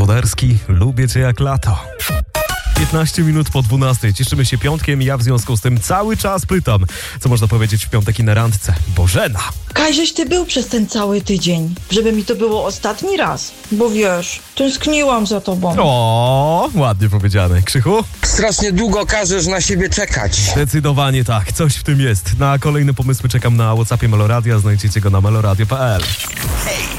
Włodarski, lubię cię jak lato. 15 minut po 12. Cieszymy się piątkiem i ja w związku z tym cały czas pytam, co można powiedzieć w piątek i na randce. Bożena. Kajżeś ty był przez ten cały tydzień, żeby mi to było ostatni raz, bo wiesz, tęskniłam za tobą. O, ładnie powiedziane. Krzychu? Strasznie długo każesz na siebie czekać. Zdecydowanie tak, coś w tym jest. Na kolejne pomysły czekam na WhatsAppie Meloradia, znajdziecie go na meloradio.pl. Hej!